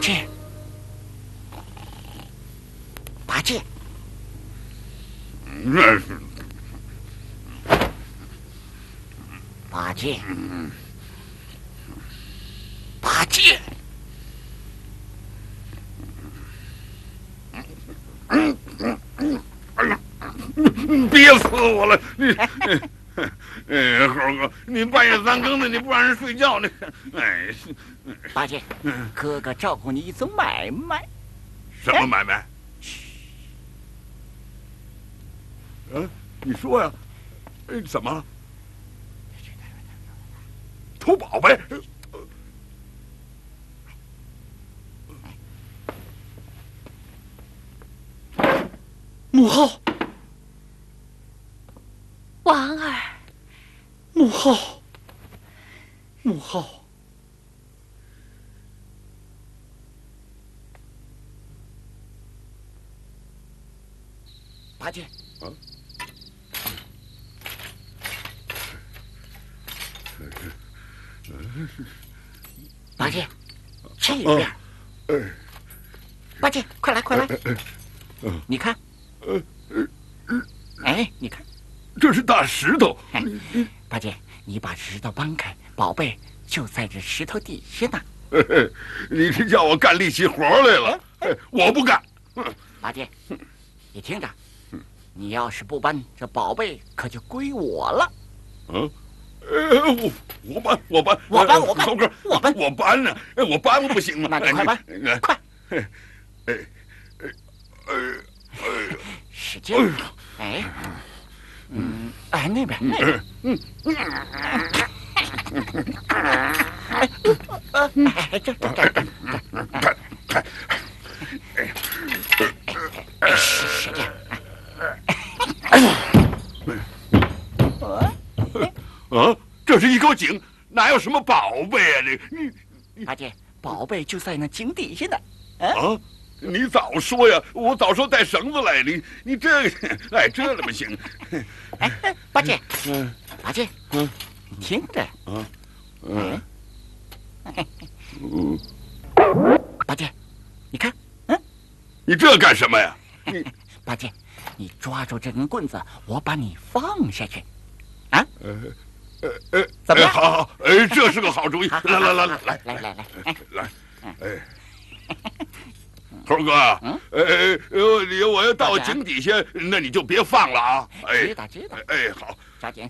戒，八戒，八戒，八戒。 憋死我了！猴哥，你半夜三更的，你不让人睡觉， 八戒，哥哥照顾你一宗买卖。 什么买卖？你说呀？怎么了？偷宝贝？ 母后， 王儿， 母后，母后， 八戒，八戒，这边。八戒，快来，快来！你看，哎，你看， 这是大石头。 八戒，你把石头搬开，宝贝就在这石头底下呢。 你是叫我干力气活来了？我不干。 八戒，你听着，你要是不搬，这宝贝可就归我了。 我搬，猴哥，我搬呢，我搬不行吗？ 那你快搬，快！使劲！哎，哎，那边，这，使劲！ 这是一口井，哪有什么宝贝啊？ 八戒，宝贝就在那井底下呢。 你早说呀！我早说带绳子来。你这这怎么行？ 八戒，八戒，你听着。八戒，你看， 你这干什么呀？ 八戒，你抓住这根棍子，我把你放下去。怎么样？ 好，这是个好主意。来，猴哥，我要到井底下，那你就别放了啊！ 知道。 好， 抓紧。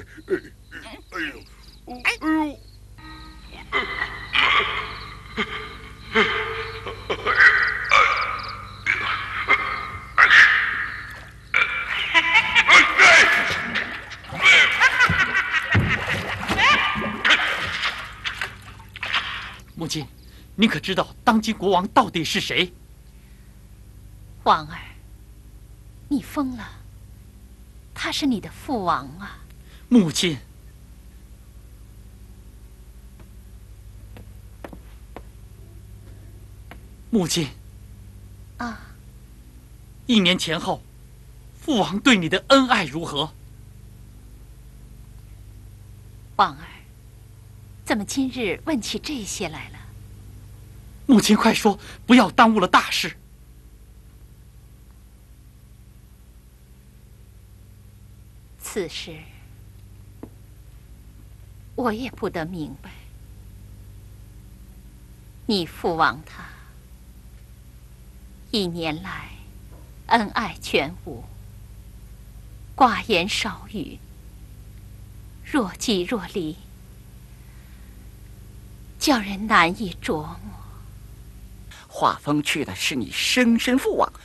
母亲，你可知道当今国王到底是谁？ 王儿，你疯了！他是你的父王啊！ 母亲，母亲，1年前后，父王对你的恩爱如何？ 王儿，怎么今日问起这些来了？ 母亲，快说，不要耽误了大事。 此事我也不得明白。你父王他1年来恩爱全无，寡言少语，若即若离，叫人难以琢磨。 画风去的是你生身父王，